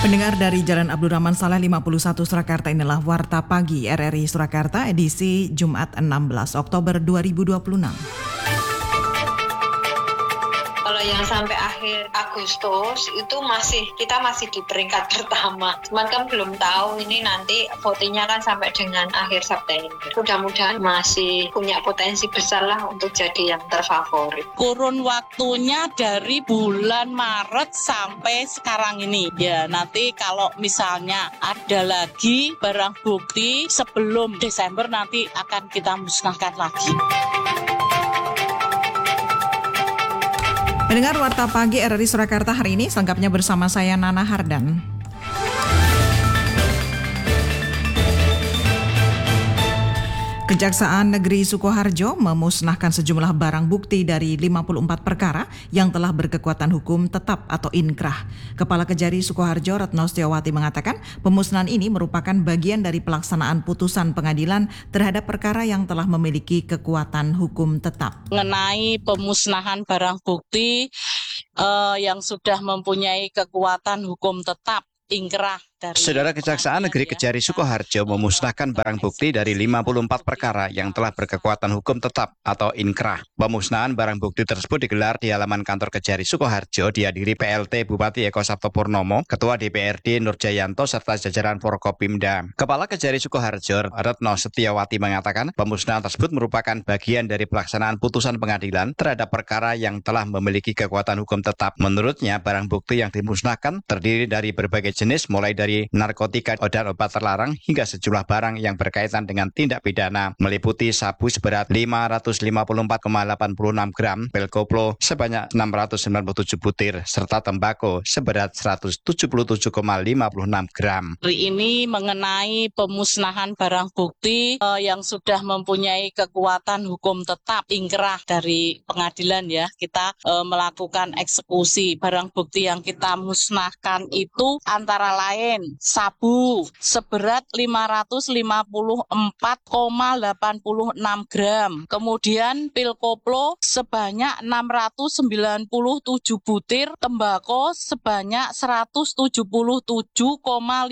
Pendengar dari Jalan Abdurrahman Saleh 51 Surakarta, inilah Warta Pagi RRI Surakarta edisi Jumat 16 Oktober 2026. Kalau yang sampai akhir Agustus itu kita masih di peringkat pertama. Cuman kan belum tahu ini nanti votingnya kan sampai dengan akhir September. Mudah-mudahan masih punya potensi besar lah untuk jadi yang terfavorit. Kurun waktunya dari bulan Maret sampai sekarang ini. Ya, nanti kalau misalnya ada lagi barang bukti sebelum Desember nanti akan kita musnahkan lagi. Pendengar Warta Pagi RRI Surakarta hari ini selengkapnya bersama saya Nana Hardan. Kejaksaan Negeri Sukoharjo memusnahkan sejumlah barang bukti dari 54 perkara yang telah berkekuatan hukum tetap atau inkrah. Kepala Kejari Sukoharjo Retno Setiawati mengatakan pemusnahan ini merupakan bagian dari pelaksanaan putusan pengadilan terhadap perkara yang telah memiliki kekuatan hukum tetap. Mengenai pemusnahan barang bukti yang sudah mempunyai kekuatan hukum tetap inkrah. Saudara Kejaksaan Negeri Kejari Sukoharjo memusnahkan barang bukti dari 54 perkara yang telah berkekuatan hukum tetap atau inkrah. Pemusnahan barang bukti tersebut digelar di halaman kantor Kejari Sukoharjo dihadiri PLT Bupati Eko Sabto Purnomo, Ketua DPRD Nurjayanto serta jajaran Forkopimda. Kepala Kejari Sukoharjo Retno Setiawati mengatakan pemusnahan tersebut merupakan bagian dari pelaksanaan putusan pengadilan terhadap perkara yang telah memiliki kekuatan hukum tetap. Menurutnya barang bukti yang dimusnahkan terdiri dari berbagai jenis mulai dari narkotika dan obat terlarang hingga sejumlah barang yang berkaitan dengan tindak pidana meliputi sabu seberat 554,86 gram, pil koplo sebanyak 697 butir, serta tembakau seberat 177,56 gram. Hari ini mengenai pemusnahan barang bukti yang sudah mempunyai kekuatan hukum tetap inkrah dari pengadilan ya. Kita melakukan eksekusi. Barang bukti yang kita musnahkan itu antara lain sabu seberat 554,86 gram. Kemudian pil koplo sebanyak 697 butir, tembakau sebanyak 177,56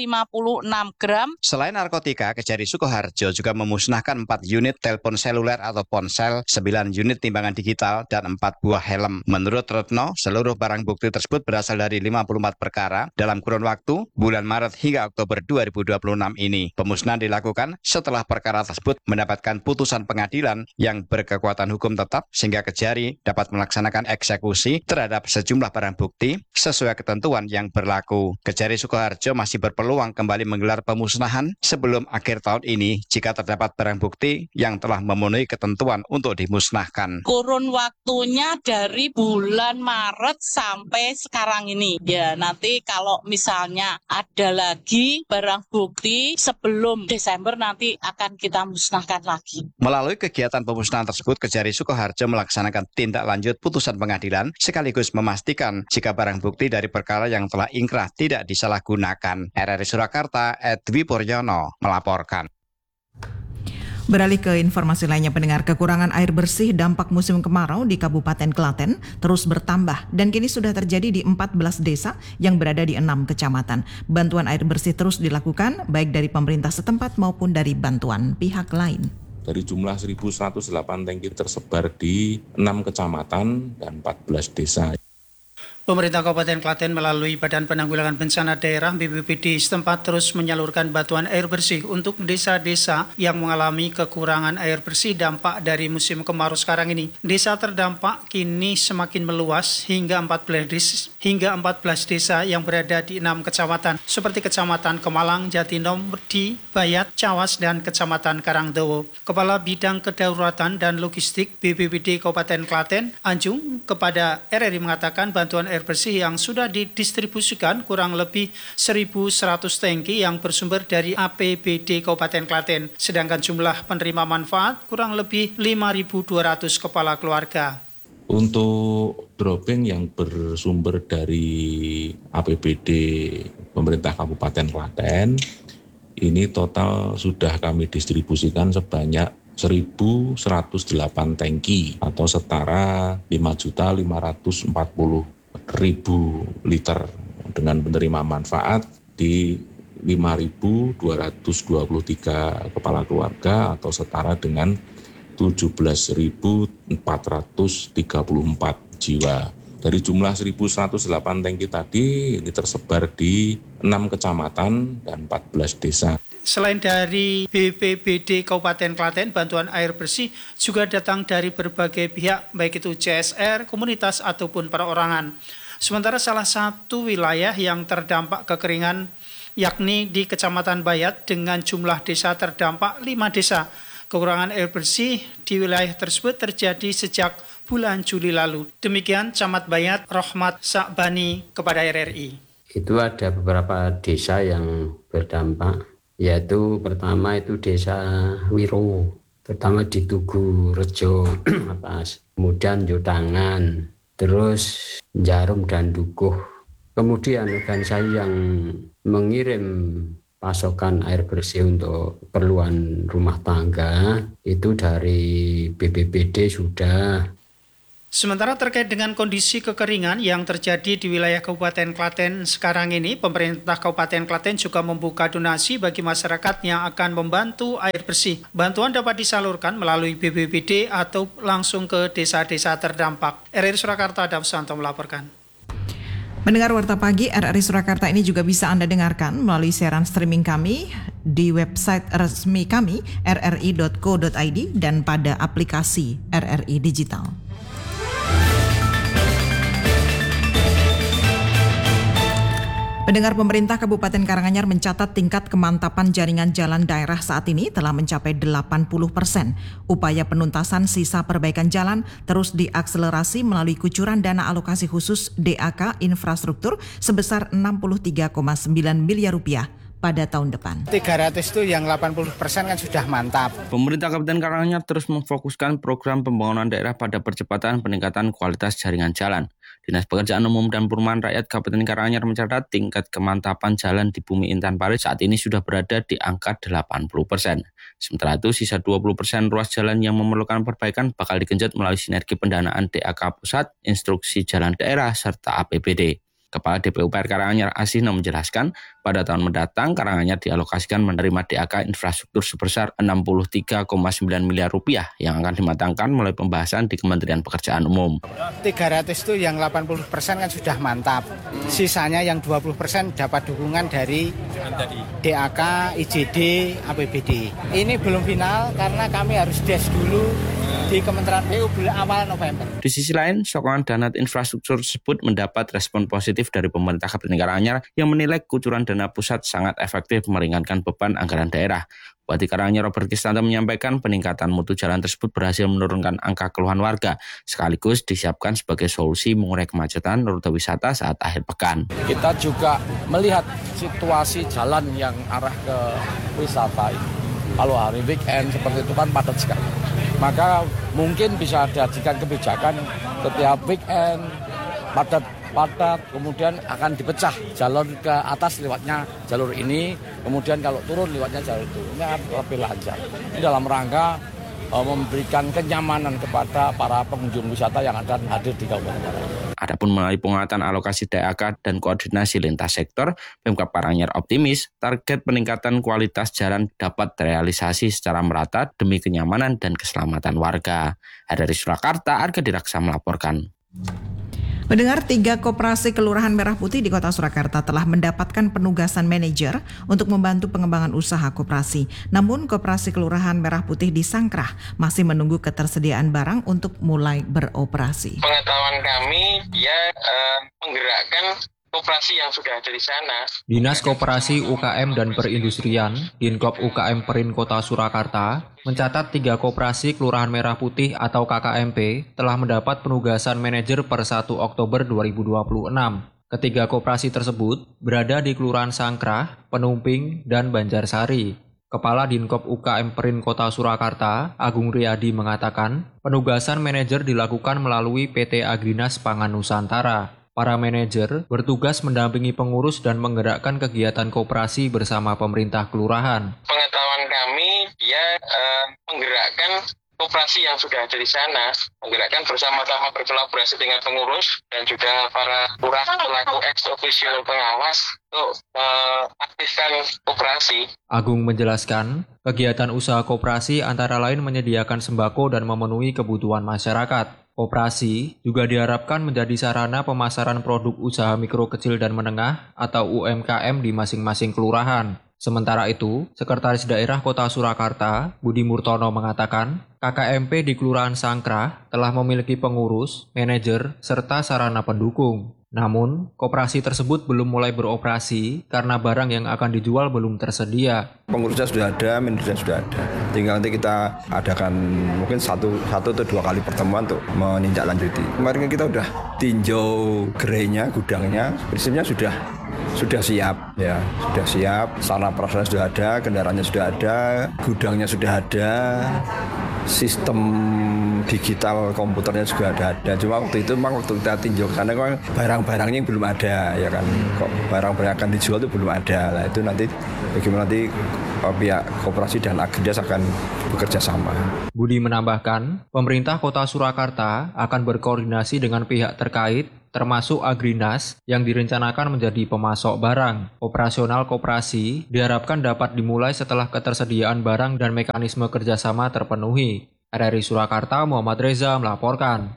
gram. Selain narkotika, Kejari Sukoharjo juga memusnahkan 4 unit telepon seluler atau ponsel, 9 unit timbangan digital, dan 4 buah helm. Menurut Retno, seluruh barang bukti tersebut berasal dari 54 perkara dalam kurun waktu bulan Maret hingga Oktober 2026 ini. Pemusnahan dilakukan setelah perkara tersebut mendapatkan putusan pengadilan yang berkekuatan hukum tetap sehingga Kejari dapat melaksanakan eksekusi terhadap sejumlah barang bukti sesuai ketentuan yang berlaku. Kejari Sukoharjo masih berpeluang kembali menggelar pemusnahan sebelum akhir tahun ini jika terdapat barang bukti yang telah memenuhi ketentuan untuk dimusnahkan. Kurun waktunya dari bulan Maret sampai sekarang ini. Ya, nanti kalau misalnya ada lagi barang bukti sebelum Desember nanti akan kita musnahkan lagi. Melalui kegiatan pemusnahan tersebut, Kejari Sukoharjo melaksanakan tindak lanjut putusan pengadilan sekaligus memastikan jika barang bukti dari perkara yang telah inkrah tidak disalahgunakan. RRI Surakarta, Edwi Puryono melaporkan. Beralih ke informasi lainnya, pendengar, kekurangan air bersih dampak musim kemarau di Kabupaten Klaten terus bertambah dan kini sudah terjadi di 14 desa yang berada di 6 kecamatan. Bantuan air bersih terus dilakukan baik dari pemerintah setempat maupun dari bantuan pihak lain. Dari jumlah 1.108 tangki tersebar di 6 kecamatan dan 14 desa. Pemerintah Kabupaten Klaten melalui Badan Penanggulangan Bencana Daerah BPBD setempat terus menyalurkan bantuan air bersih untuk desa-desa yang mengalami kekurangan air bersih dampak dari musim kemarau sekarang ini. Desa terdampak kini semakin meluas hingga 14 desa yang berada di 6 kecamatan seperti Kecamatan Kemalang, Jatinomdi, Bayat, Cawas, dan Kecamatan Karangdowo. Kepala Bidang Kedaruratan dan Logistik BPBD Kabupaten Klaten, Anjung, kepada RRI mengatakan bantuan air bersih yang sudah didistribusikan kurang lebih 1.100 tangki yang bersumber dari APBD Kabupaten Klaten, sedangkan jumlah penerima manfaat kurang lebih 5.200 kepala keluarga. Untuk dropping yang bersumber dari APBD pemerintah Kabupaten Klaten, ini total sudah kami distribusikan sebanyak 1.108 tangki atau setara 5.540.000 liter dengan penerima manfaat menjadi 5.223 kepala keluarga atau setara dengan 17.434 jiwa. Dari jumlah 1.108 tangki tadi, ini tersebar di 6 kecamatan dan 14 desa. Selain dari BPBD Kabupaten Klaten, bantuan air bersih juga datang dari berbagai pihak, baik itu CSR, komunitas, ataupun perorangan. Sementara salah satu wilayah yang terdampak kekeringan yakni di Kecamatan Bayat dengan jumlah desa terdampak 5 desa. Kekurangan air bersih di wilayah tersebut terjadi sejak bulan Juli lalu. Demikian Camat Bayat Rohmat Sakbani kepada RRI. Itu ada beberapa desa yang berdampak, yaitu pertama itu desa Wiro, terutama di Tugu Rejo atas, kemudian Jodangan, terus Jarum dan Dukuh. Kemudian organisasi yang mengirim pasokan air bersih untuk keperluan rumah tangga itu dari BPBD sudah. Sementara terkait dengan kondisi kekeringan yang terjadi di wilayah Kabupaten Klaten sekarang ini, pemerintah Kabupaten Klaten juga membuka donasi bagi masyarakat yang akan membantu air bersih. Bantuan dapat disalurkan melalui BPBD atau langsung ke desa-desa terdampak. RRI Surakarta, Adam Santo melaporkan. Mendengar Warta Pagi RRI Surakarta ini juga bisa Anda dengarkan melalui siaran streaming kami di website resmi kami rri.co.id dan pada aplikasi RRI Digital. Pendengar, pemerintah Kabupaten Karanganyar mencatat tingkat kemantapan jaringan jalan daerah saat ini telah mencapai 80%. Upaya penuntasan sisa perbaikan jalan terus diakselerasi melalui kucuran dana alokasi khusus DAK infrastruktur sebesar 63,9 miliar rupiah pada tahun depan. 300 itu yang 80% kan sudah mantap. Pemerintah Kabupaten Karanganyar terus memfokuskan program pembangunan daerah pada percepatan peningkatan kualitas jaringan jalan. Dinas Pekerjaan Umum dan Perumahan Rakyat Kabupaten Karanganyar mencatat tingkat kemantapan jalan di Bumi Intan Pare saat ini sudah berada di angka 80%. Sementara itu, sisa 20% ruas jalan yang memerlukan perbaikan bakal digenjot melalui sinergi pendanaan DAK Pusat, Instruksi Jalan Daerah, serta APBD. Kepala DPUPR Karanganyar Asihno menjelaskan, pada tahun mendatang Karanganyar dialokasikan menerima DAK infrastruktur sebesar 63,9 miliar rupiah yang akan dimatangkan melalui pembahasan di Kementerian Pekerjaan Umum. 300 itu yang 80% kan sudah mantap. Sisanya yang 20% dapat dukungan dari DAK, IJD, APBD. Ini belum final karena kami harus des dulu di Kementerian PU bulan awal November. Di sisi lain, sokongan dana infrastruktur tersebut mendapat respon positif dari pemerintah Kabupaten Karanganyar yang menilai kucuran dana pusat sangat efektif meringankan beban anggaran daerah. Bupati Karanganyar Robert Kristanto menyampaikan peningkatan mutu jalan tersebut berhasil menurunkan angka keluhan warga, sekaligus disiapkan sebagai solusi mengurai kemacetan rute wisata saat akhir pekan. Kita juga melihat situasi jalan yang arah ke wisata ini. Kalau hari weekend seperti itu kan padat sekali. Maka mungkin bisa diajukan kebijakan setiap weekend padat, kemudian akan dipecah jalur ke atas lewatnya jalur ini, kemudian kalau turun lewatnya jalur itu. Ini akan lebih lancar. Ini dalam rangka memberikan kenyamanan kepada para pengunjung wisata yang akan hadir di Kabupaten Karanganyar. Adapun melalui penguatan alokasi DAK dan koordinasi lintas sektor, Pemkab Karanganyar optimis target peningkatan kualitas jalan dapat terrealisasi secara merata demi kenyamanan dan keselamatan warga. Dari Surakarta, Arga Diraksa melaporkan. Mendengar 3 koperasi Kelurahan Merah Putih di Kota Surakarta telah mendapatkan penugasan manajer untuk membantu pengembangan usaha koperasi. Namun koperasi Kelurahan Merah Putih di Sangkrah masih menunggu ketersediaan barang untuk mulai beroperasi. Pengetahuan kami dia menggerakkan koperasi yang sudah ada di sana. Dinas Koperasi UKM dan Perindustrian, Dinkop UKM Perin Kota Surakarta, mencatat 3 koperasi Kelurahan Merah Putih atau KKMP telah mendapat penugasan manajer per 1 Oktober 2026. Ketiga koperasi tersebut berada di Kelurahan Sangkrah, Penumping, dan Banjarsari. Kepala Dinkop UKM Perin Kota Surakarta, Agung Riyadi mengatakan, penugasan manajer dilakukan melalui PT Agrinas Pangan Nusantara. Para manajer bertugas mendampingi pengurus dan menggerakkan kegiatan koperasi bersama pemerintah kelurahan. Pengetahuan kami dia menggerakkan koperasi yang sudah ada di sana, menggerakkan bersama-sama berkolaborasi dengan pengurus dan juga para lurah pelaku ex officio pengawas untuk aktifkan koperasi. Agung menjelaskan, kegiatan usaha koperasi antara lain menyediakan sembako dan memenuhi kebutuhan masyarakat. Koperasi juga diharapkan menjadi sarana pemasaran produk usaha mikro kecil dan menengah atau UMKM di masing-masing kelurahan. Sementara itu, Sekretaris Daerah Kota Surakarta, Budi Murtono mengatakan, KKMP di Kelurahan Sangkrah telah memiliki pengurus, manajer, serta sarana pendukung. Namun, koperasi tersebut belum mulai beroperasi karena barang yang akan dijual belum tersedia. Pengurusnya sudah ada, manajernya sudah ada. Tinggal nanti kita adakan mungkin satu atau dua kali pertemuan untuk menindaklanjuti. Kemarin kita sudah tinjau gerainya, gudangnya, prinsipnya sudah siap, ya, sudah siap. Sarana prasarana sudah ada, kendaraannya sudah ada, gudangnya sudah ada, sistem digital komputernya juga ada. Cuma waktu itu memang waktu kita tinjau ke sana kan barang-barangnya yang belum ada, ya kan. Kok barang-barang akan dijual itu belum ada. Nah itu nanti bagaimana nanti pihak koperasi dan Agridas akan bekerja sama. Budi menambahkan, pemerintah Kota Surakarta akan berkoordinasi dengan pihak terkait termasuk Agrinas yang direncanakan menjadi pemasok barang. Operasional koperasi diharapkan dapat dimulai setelah ketersediaan barang dan mekanisme kerjasama terpenuhi. RRI Surakarta, Muhammad Reza melaporkan.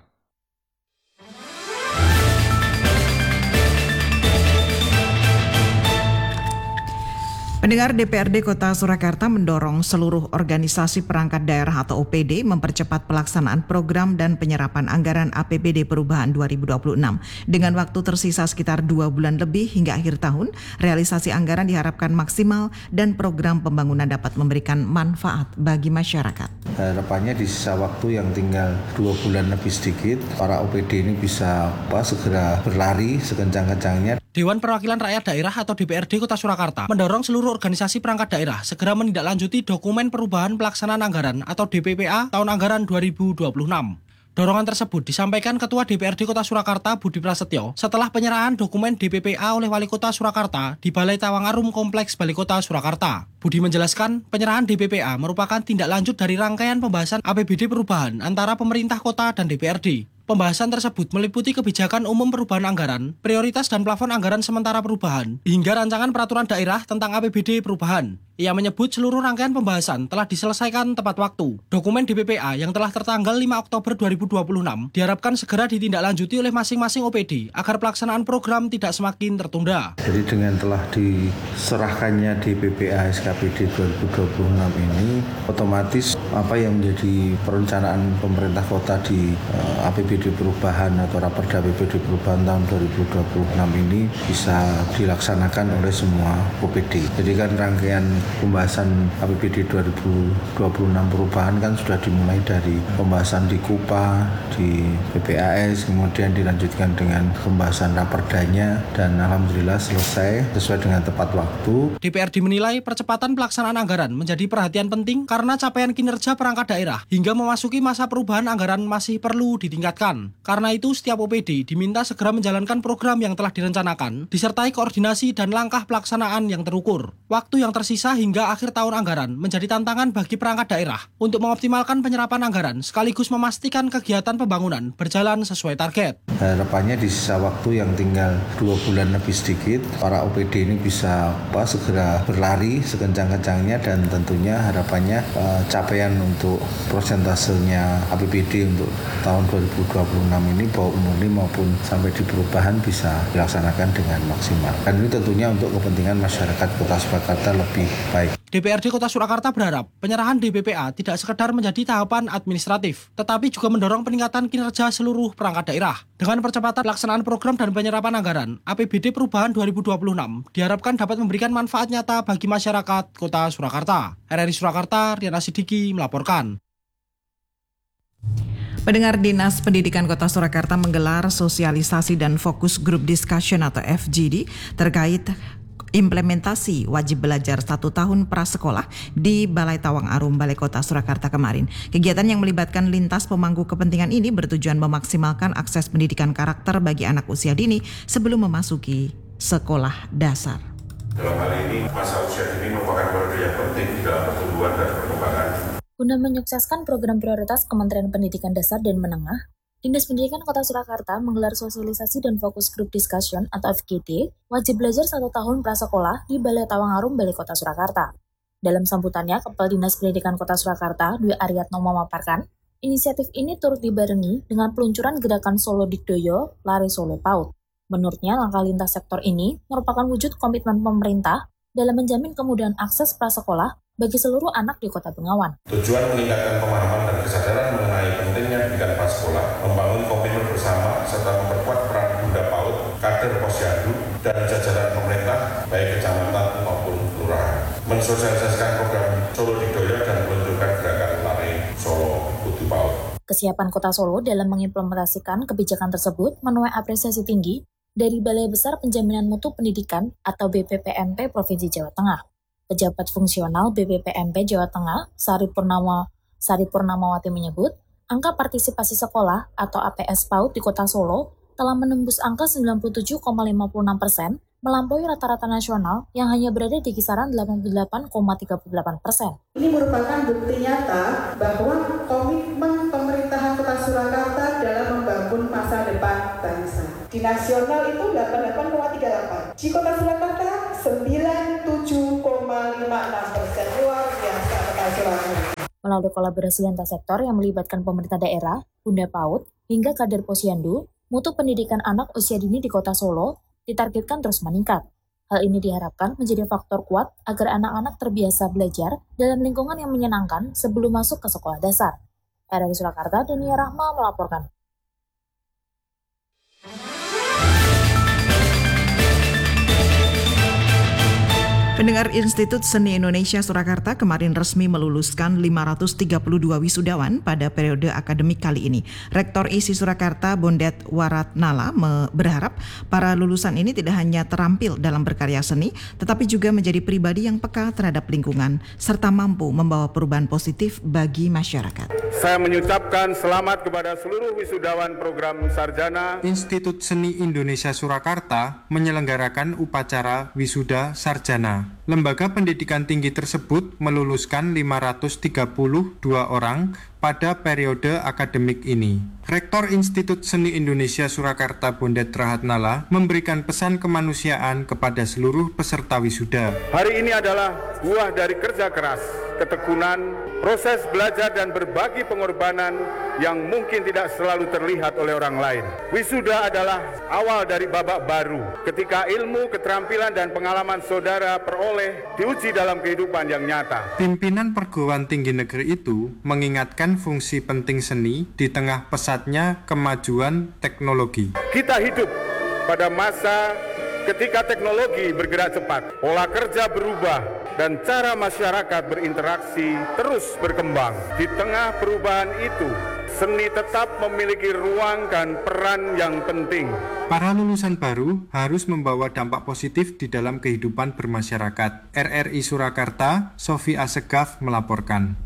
Pendengar, DPRD Kota Surakarta mendorong seluruh organisasi perangkat daerah atau OPD mempercepat pelaksanaan program dan penyerapan anggaran APBD Perubahan 2026. Dengan waktu tersisa sekitar 2 bulan lebih hingga akhir tahun, realisasi anggaran diharapkan maksimal dan program pembangunan dapat memberikan manfaat bagi masyarakat. Harapannya di sisa waktu yang tinggal 2 bulan lebih sedikit, para OPD ini bisa segera berlari sekencang-kencangnya. Dewan Perwakilan Rakyat Daerah atau DPRD Kota Surakarta mendorong seluruh organisasi perangkat daerah segera menindaklanjuti dokumen perubahan pelaksanaan anggaran atau DPPA tahun anggaran 2026. Dorongan tersebut disampaikan Ketua DPRD Kota Surakarta Budi Prasetyo setelah penyerahan dokumen DPPA oleh Wali Kota Surakarta di Balai Tawangarum Kompleks Balai Kota Surakarta. Budi menjelaskan penyerahan DPPA merupakan tindak lanjut dari rangkaian pembahasan APBD perubahan antara pemerintah kota dan DPRD. Pembahasan tersebut meliputi kebijakan umum perubahan anggaran, prioritas dan plafon anggaran sementara perubahan, hingga rancangan peraturan daerah tentang APBD perubahan. Ia menyebut seluruh rangkaian pembahasan telah diselesaikan tepat waktu. Dokumen DPPA yang telah tertanggal 5 Oktober 2026 diharapkan segera ditindaklanjuti oleh masing-masing OPD agar pelaksanaan program tidak semakin tertunda. Jadi dengan telah diserahkannya DPPA SKPD 2026 ini, otomatis apa yang menjadi perencanaan pemerintah kota di APBD perubahan atau Raperda APBD perubahan tahun 2026 ini bisa dilaksanakan oleh semua OPD. Jadi kan rangkaian pembahasan APBD 2026 perubahan kan sudah dimulai dari pembahasan di KUPA, di PPAS, kemudian dilanjutkan dengan pembahasan raperdanya dan alhamdulillah selesai sesuai dengan tepat waktu. DPRD menilai percepatan pelaksanaan anggaran menjadi perhatian penting karena capaian kinerja perangkat daerah hingga memasuki masa perubahan anggaran masih perlu ditingkatkan. Karena itu setiap OPD diminta segera menjalankan program yang telah direncanakan disertai koordinasi dan langkah pelaksanaan yang terukur. Waktu yang tersisa hingga akhir tahun anggaran menjadi tantangan bagi perangkat daerah untuk mengoptimalkan penyerapan anggaran sekaligus memastikan kegiatan pembangunan berjalan sesuai target. Harapannya di sisa waktu yang tinggal 2 bulan lebih sedikit, para OPD ini bisa segera berlari sekencang-kencangnya dan tentunya harapannya capaian untuk prosentasenya APBD untuk tahun 2026 ini baik murni maupun sampai di perubahan bisa dilaksanakan dengan maksimal. Dan ini tentunya untuk kepentingan masyarakat Kota Surakarta lebih baik. DPRD Kota Surakarta berharap penyerahan DPPA tidak sekedar menjadi tahapan administratif, tetapi juga mendorong peningkatan kinerja seluruh perangkat daerah. Dengan percepatan pelaksanaan program dan penyerapan anggaran, APBD Perubahan 2026 diharapkan dapat memberikan manfaat nyata bagi masyarakat Kota Surakarta. RRI Surakarta, Riana Sidiki melaporkan. Pendengar, Dinas Pendidikan Kota Surakarta menggelar sosialisasi dan fokus group discussion atau FGD terkait implementasi wajib belajar 1 tahun prasekolah di Balai Tawangarum Balai Kota Surakarta kemarin. Kegiatan yang melibatkan lintas pemangku kepentingan ini bertujuan memaksimalkan akses pendidikan karakter bagi anak usia dini sebelum memasuki sekolah dasar. Dalam hal ini, masa usia dini merupakan periode yang penting dalam pertumbuhan dan perkembangan Guna menyukseskan program prioritas Kementerian Pendidikan Dasar dan Menengah, Dinas Pendidikan Kota Surakarta menggelar sosialisasi dan fokus group discussion atau FGD wajib belajar 1 tahun prasekolah di Balai Tawangarum Balai Kota Surakarta. Dalam sambutannya, Kepala Dinas Pendidikan Kota Surakarta, Dwi Aryatno memaparkan, inisiatif ini turut dibarengi dengan peluncuran gerakan Solo Dikdoyo, Lari Solo PAUD. Menurutnya, langkah lintas sektor ini merupakan wujud komitmen pemerintah dalam menjamin kemudahan akses prasekolah bagi seluruh anak di Kota Bengawan. Tujuan meningkatkan pemahaman dan kesadaran mengenai pentingnya pendidikan prasekolah, membangun komitmen bersama, serta memperkuat peran Bunda PAUD, kader posyandu, dan jajaran pemerintah, baik kecamatan maupun kelurahan. Mensosialisasikan program Solo Dikdoyo dan meluncurkan gerakan Lari Solo Putih PAUD. Kesiapan Kota Solo dalam mengimplementasikan kebijakan tersebut menuai apresiasi tinggi dari Balai Besar Penjaminan Mutu Pendidikan atau BPPMP Provinsi Jawa Tengah. Pejabat fungsional BPPMP Jawa Tengah, Sari Purnamawati menyebut, angka partisipasi sekolah atau APS PAUD di Kota Solo telah menembus angka 97,56%, melampaui rata-rata nasional yang hanya berada di kisaran 88,38%. Ini merupakan bukti nyata bahwa komitmen pemerintahan Kota Surakarta dalam membangun masa depan bangsa. Di nasional itu 88,38%. Di Kota Surakarta 97,56%. Luar biasa Kota Surakarta. Melalui kolaborasi lintas sektor yang melibatkan pemerintah daerah, Bunda PAUD, hingga kader posyandu, mutu pendidikan anak usia dini di Kota Solo ditargetkan terus meningkat. Hal ini diharapkan menjadi faktor kuat agar anak-anak terbiasa belajar dalam lingkungan yang menyenangkan sebelum masuk ke sekolah dasar. RRI Surakarta, Denia Rahma melaporkan. Pendengar, Institut Seni Indonesia Surakarta kemarin resmi meluluskan 532 wisudawan pada periode akademik kali ini. Rektor ISI Surakarta Bondet Waratnala berharap para lulusan ini tidak hanya terampil dalam berkarya seni, tetapi juga menjadi pribadi yang peka terhadap lingkungan, serta mampu membawa perubahan positif bagi masyarakat. Saya mengucapkan selamat kepada seluruh wisudawan program sarjana. Institut Seni Indonesia Surakarta menyelenggarakan upacara wisuda sarjana. Lembaga pendidikan tinggi tersebut meluluskan 532 orang pada periode akademik ini. Rektor Institut Seni Indonesia Surakarta Bondet Rahatnala memberikan pesan kemanusiaan kepada seluruh peserta wisuda. Hari ini adalah buah dari kerja keras, ketekunan, proses belajar dan berbagi pengorbanan yang mungkin tidak selalu terlihat oleh orang lain. Wisuda adalah awal dari babak baru, ketika ilmu, keterampilan, dan pengalaman saudara peroleh diuji dalam kehidupan yang nyata. Pimpinan perguruan tinggi negeri itu mengingatkan fungsi penting seni di tengah pesatnya kemajuan teknologi. Kita hidup pada masa ketika teknologi bergerak cepat, pola kerja berubah, dan cara masyarakat berinteraksi terus berkembang. Di tengah perubahan itu, seni tetap memiliki ruang dan peran yang penting. Para lulusan baru harus membawa dampak positif di dalam kehidupan bermasyarakat. RRI Surakarta, Sofi Asegaf melaporkan.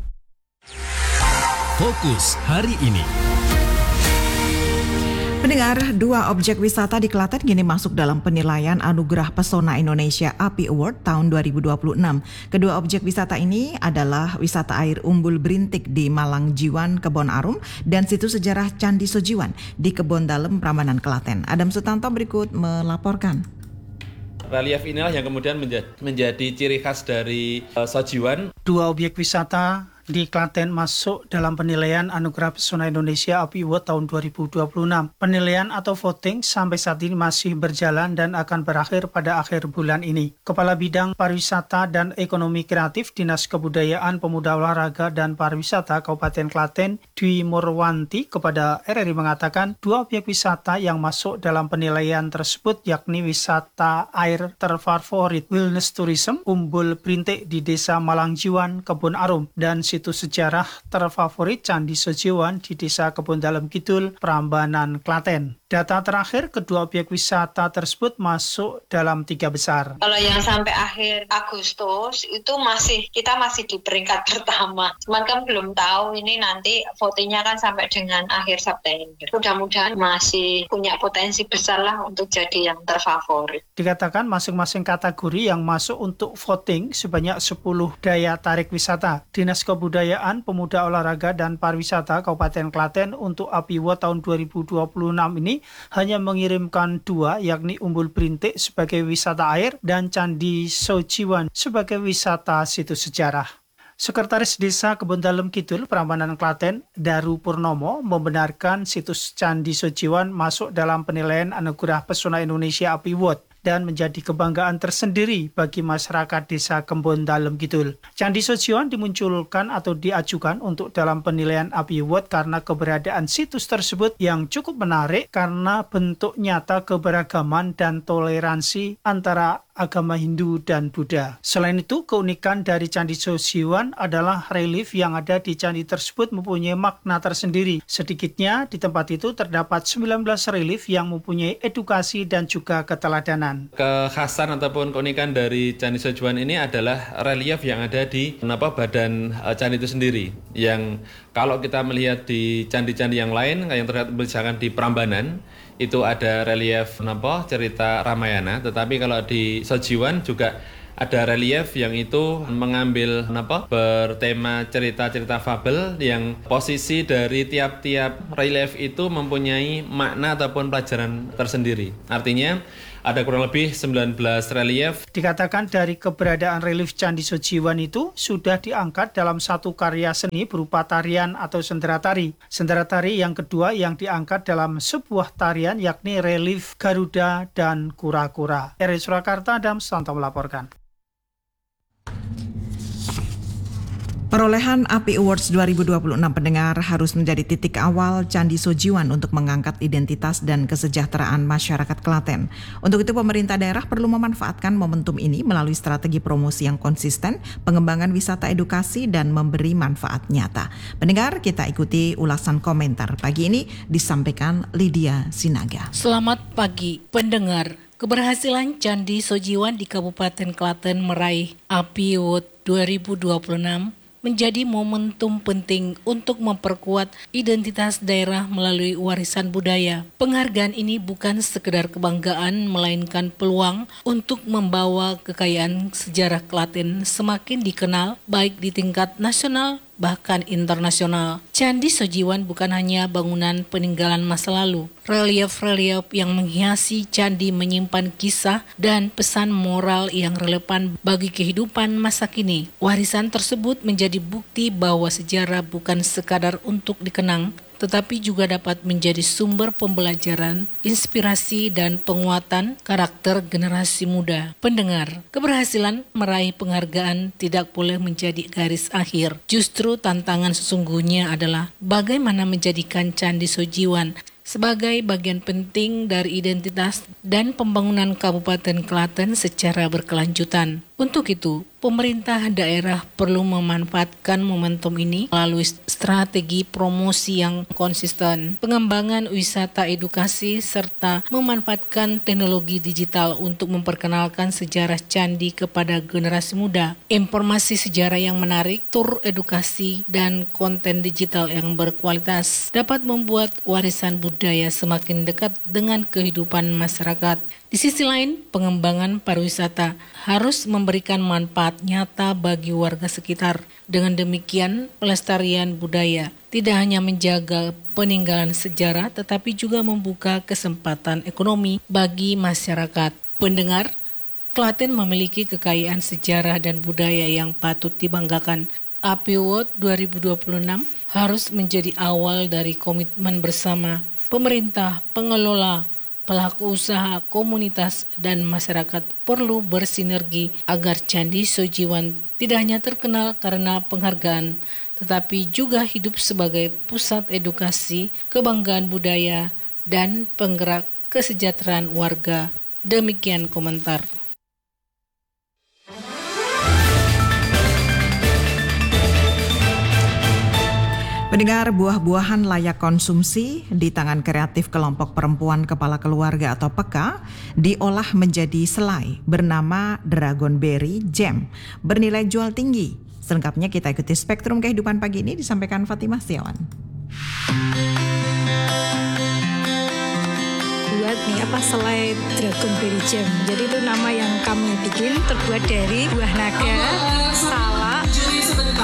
Fokus hari ini. Pendengar, 2 objek wisata di Klaten kini masuk dalam penilaian Anugerah Pesona Indonesia API Award tahun 2026. Kedua objek wisata ini adalah wisata air Umbul Brintik di Malang Jiwan, Kebon Arum, dan situs sejarah Candi Sojiwan di Kebon Dalem, Prambanan, Klaten. Adam Sutanto berikut melaporkan. Relief inilah yang kemudian menjadi ciri khas dari Sojiwan. 2 objek wisata di Klaten masuk dalam penilaian Anugerah Pesona Indonesia API Award tahun 2026. Penilaian atau voting sampai saat ini masih berjalan dan akan berakhir pada akhir bulan ini. Kepala Bidang Pariwisata dan Ekonomi Kreatif Dinas Kebudayaan, Pemuda Olahraga dan Pariwisata Kabupaten Klaten, Dwi Murwanti, kepada RRI mengatakan 2 objek wisata yang masuk dalam penilaian tersebut yakni wisata air terfavorit Wilderness Tourism Umbul Brintik di Desa Malangjiwan, Kebon Arum, dan situs sejarah terfavorit Candi Sojiwan di Desa Kebon Dalem Kidul, Prambanan, Klaten. Data terakhir, kedua objek wisata tersebut masuk dalam 3 besar. Kalau yang sampai akhir Agustus itu kita masih di peringkat pertama. Cuman kan belum tahu ini nanti votingnya kan sampai dengan akhir September. Mudah-mudahan masih punya potensi besar lah untuk jadi yang terfavorit. Dikatakan masing-masing kategori yang masuk untuk voting sebanyak 10 daya tarik wisata. Dinas Kebudayaan Kebudayaan, Pemuda, Olahraga, dan Pariwisata Kabupaten Klaten untuk APIWOD tahun 2026 ini hanya mengirimkan 2, yakni Umbul Brintik sebagai wisata air dan Candi Sojiwan sebagai wisata situs sejarah. Sekretaris Desa Kebondalem Kidul, Prambanan Klaten, Daru Purnomo, membenarkan situs Candi Sojiwan masuk dalam penilaian Anugerah Pesona Indonesia APIWOD dan menjadi kebanggaan tersendiri bagi masyarakat Desa Kebondalem Kidul. Candi Sojiwan dimunculkan atau diajukan untuk dalam penilaian APIWOD karena keberadaan situs tersebut yang cukup menarik karena bentuk nyata keberagaman dan toleransi antara agama Hindu dan Buddha. Selain itu, keunikan dari Candi Sojiwan adalah relief yang ada di candi tersebut mempunyai makna tersendiri. Sedikitnya di tempat itu terdapat 19 relief yang mempunyai edukasi dan juga keteladanan. Kekhasan ataupun keunikan dari Candi Sojiwan ini adalah relief yang ada di badan candi itu sendiri. Yang kalau kita melihat di candi-candi yang lain yang terlihat misalkan di Prambanan, itu ada relief cerita Ramayana, tetapi kalau di Sojiwan juga ada relief yang itu mengambil bertema cerita-cerita fabel yang posisi dari tiap-tiap relief itu mempunyai makna ataupun pelajaran tersendiri. Artinya ada kurang lebih 19 relief. Dikatakan dari keberadaan relief Candi Sojiwan itu sudah diangkat dalam satu karya seni berupa tarian atau sendera tari. Sendera tari yang kedua yang diangkat dalam sebuah tarian yakni relief Garuda dan Kura-Kura. RRI Surakarta, Adam Santo melaporkan. Perolehan API Awards 2026 pendengar harus menjadi titik awal Candi Sojiwan untuk mengangkat identitas dan kesejahteraan masyarakat Klaten. Untuk itu pemerintah daerah perlu memanfaatkan momentum ini melalui strategi promosi yang konsisten, pengembangan wisata edukasi dan memberi manfaat nyata. Pendengar, kita ikuti ulasan komentar pagi ini disampaikan Lydia Sinaga. Selamat pagi pendengar. Keberhasilan Candi Sojiwan di Kabupaten Klaten meraih API Award 2026 menjadi momentum penting untuk memperkuat identitas daerah melalui warisan budaya. Penghargaan ini bukan sekedar kebanggaan, melainkan peluang untuk membawa kekayaan sejarah Klaten semakin dikenal baik di tingkat nasional bahkan internasional. Candi Sojiwan bukan hanya bangunan peninggalan masa lalu. Relief-relief yang menghiasi candi menyimpan kisah dan pesan moral yang relevan bagi kehidupan masa kini. Warisan tersebut menjadi bukti bahwa sejarah bukan sekadar untuk dikenang, tetapi juga dapat menjadi sumber pembelajaran, inspirasi, dan penguatan karakter generasi muda. Pendengar, keberhasilan meraih penghargaan tidak boleh menjadi garis akhir. Justru tantangan sesungguhnya adalah bagaimana menjadikan Candi Sojiwan sebagai bagian penting dari identitas dan pembangunan Kabupaten Klaten secara berkelanjutan. Untuk itu, pemerintah daerah perlu memanfaatkan momentum ini melalui strategi promosi yang konsisten, pengembangan wisata edukasi, serta memanfaatkan teknologi digital untuk memperkenalkan sejarah candi kepada generasi muda. Informasi sejarah yang menarik, tur edukasi, dan konten digital yang berkualitas dapat membuat warisan budaya semakin dekat dengan kehidupan masyarakat. Di sisi lain, pengembangan pariwisata harus memberikan manfaat nyata bagi warga sekitar. Dengan demikian, pelestarian budaya tidak hanya menjaga peninggalan sejarah, tetapi juga membuka kesempatan ekonomi bagi masyarakat. Pendengar, Klaten memiliki kekayaan sejarah dan budaya yang patut dibanggakan. API Award 2026 harus menjadi awal dari komitmen bersama pemerintah, pengelola, pelaku usaha, komunitas, dan masyarakat perlu bersinergi agar Candi Sojiwan tidak hanya terkenal karena penghargaan, tetapi juga hidup sebagai pusat edukasi, kebanggaan budaya, dan penggerak kesejahteraan warga. Demikian komentar. Pendengar, buah-buahan layak konsumsi di tangan kreatif kelompok perempuan kepala keluarga atau PK diolah menjadi selai bernama Dragon Berry Jam bernilai jual tinggi. Selengkapnya kita ikuti Spektrum Kehidupan pagi ini disampaikan Fatimah Setiawan. Buat nih selai Dragon Berry Jam. Jadi itu nama yang kami bikin terbuat dari buah naga, salak,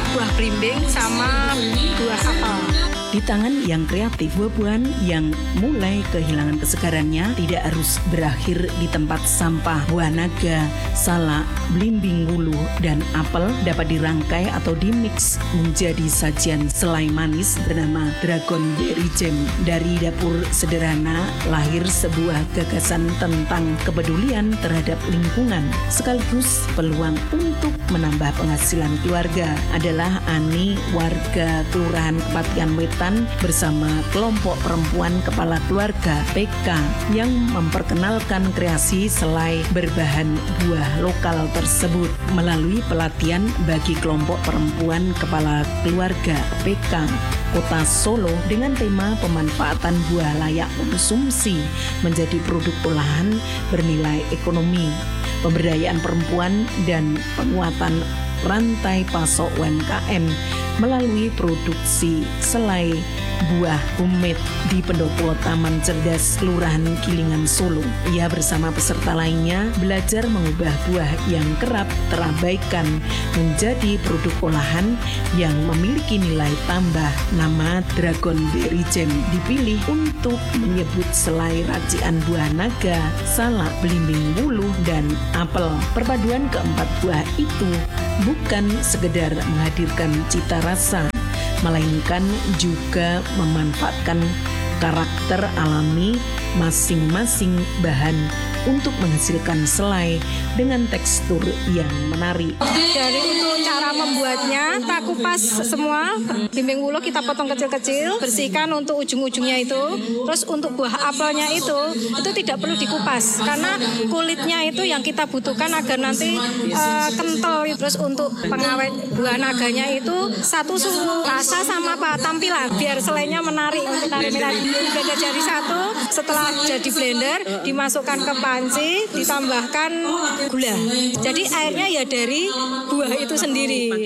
buah belimbing sama buah apel. Di tangan yang kreatif, buah-buahan yang mulai kehilangan kesegarannya tidak harus berakhir di tempat sampah. Buah naga, salak, belimbing wuluh, dan apel dapat dirangkai atau dimix menjadi sajian selai manis bernama Dragon Berry Jam. Dari dapur sederhana lahir sebuah gagasan tentang kepedulian terhadap lingkungan sekaligus peluang untuk menambah penghasilan keluarga. Adalah Ani, warga Kelurahan Kepatihan Wetan, bersama kelompok perempuan kepala keluarga PK yang memperkenalkan kreasi selai berbahan buah lokal tersebut melalui pelatihan bagi kelompok perempuan kepala keluarga PK Kota Solo dengan tema pemanfaatan buah layak konsumsi menjadi produk olahan bernilai ekonomi, pemberdayaan perempuan dan penguatan rantai pasok UMKM melalui produksi selai buah homemade di pendopo Taman Cerdas Kelurahan Kilingan Solo. Ia bersama peserta lainnya belajar mengubah buah yang kerap terabaikan menjadi produk olahan yang memiliki nilai tambah. Nama Dragon Berry Jam dipilih untuk menyebut selai racikan buah naga, salak, belimbing wuluh, dan apel. Perpaduan keempat buah itu bukan sekedar menghadirkan cita rasa, melainkan juga memanfaatkan karakter alami masing-masing bahan untuk menghasilkan selai dengan tekstur yang menarik. Dari untuk cara membuatnya, kita kupas semua, belimbing wuluh kita potong kecil-kecil, bersihkan untuk ujung-ujungnya itu. Terus untuk buah apelnya itu tidak perlu dikupas karena kulitnya itu yang kita butuhkan agar nanti kental. Terus untuk pengawet buah naganya itu satu suhu rasa sama tampilan biar selainya menarik. Blender jadi satu, setelah jadi blender dimasukkan ke panci, ditambahkan gula. Jadi airnya ya dari buah itu sendiri.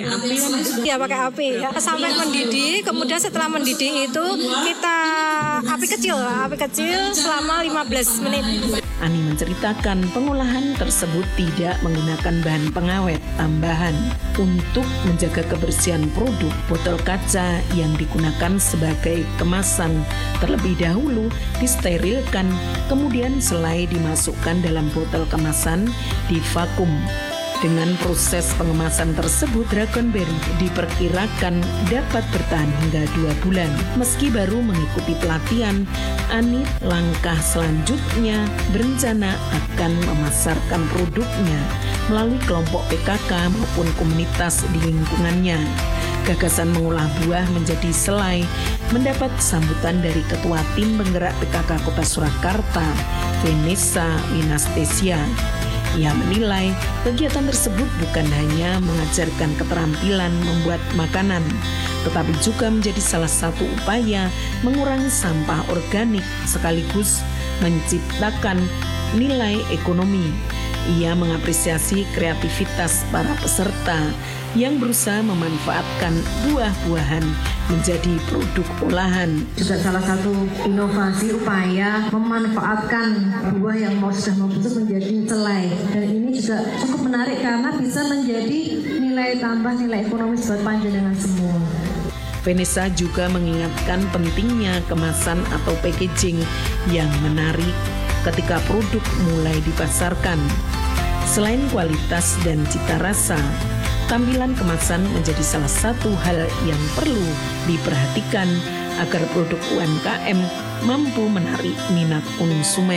Ya pakai api ya. Sampai mendidih, kemudian setelah mendidih itu kita api kecil selama 15 menit. Ani menceritakan pengolahan tersebut tidak menggunakan bahan pengawet tambahan. Untuk menjaga kebersihan produk, botol kaca yang digunakan sebagai kemasan terlebih dahulu disterilkan, kemudian selai dimasukkan dalam botol kemasan divakum. Dengan proses pengemasan tersebut, Dragon Berry diperkirakan dapat bertahan hingga 2 bulan. Meski baru mengikuti pelatihan, Ani langkah selanjutnya berencana akan memasarkan produknya melalui kelompok PKK maupun komunitas di lingkungannya. Gagasan mengolah buah menjadi selai mendapat sambutan dari Ketua Tim Penggerak PKK Kota Surakarta, Vanessa Winastesia. Ia menilai kegiatan tersebut bukan hanya mengajarkan keterampilan membuat makanan, tetapi juga menjadi salah satu upaya mengurangi sampah organik sekaligus menciptakan nilai ekonomi. Ia mengapresiasi kreativitas para peserta yang berusaha memanfaatkan buah-buahan menjadi produk olahan. Juga salah satu inovasi upaya memanfaatkan buah yang sudah membusuk menjadi selai. Dan ini juga cukup menarik karena bisa menjadi nilai tambah, nilai ekonomis buat panjenengan semua. Vanessa juga mengingatkan pentingnya kemasan atau packaging yang menarik ketika produk mulai dipasarkan. Selain kualitas dan cita rasa, tampilan kemasan menjadi salah satu hal yang perlu diperhatikan agar produk UMKM mampu menarik minat konsumen.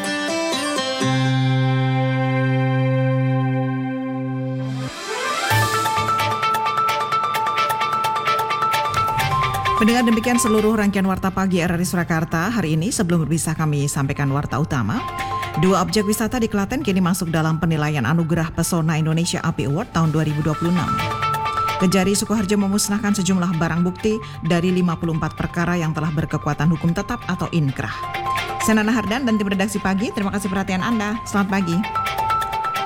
Pendengar, demikian seluruh rangkaian Warta Pagi RRI Surakarta hari ini. Sebelum berpisah kami sampaikan warta utama. 2 objek wisata di Klaten kini masuk dalam penilaian Anugerah Pesona Indonesia API Award tahun 2026. Kejari Sukoharjo memusnahkan sejumlah barang bukti dari 54 perkara yang telah berkekuatan hukum tetap atau inkrah. Saya Nana Hardan dan tim redaksi Pagi, terima kasih perhatian Anda. Selamat pagi.